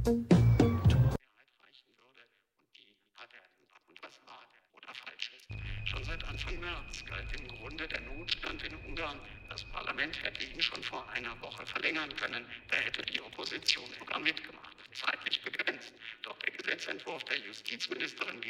Mehrheit reichen würde und die hat er. Und was war oder falsch ist. Schon seit Anfang März galt im Grunde der Notstand in Ungarn. Das Parlament hätte ihn schon vor einer Woche verlängern können. Da hätte die Opposition sogar mitgemacht. Zeitlich begrenzt. Doch der Gesetzentwurf der Justizministerin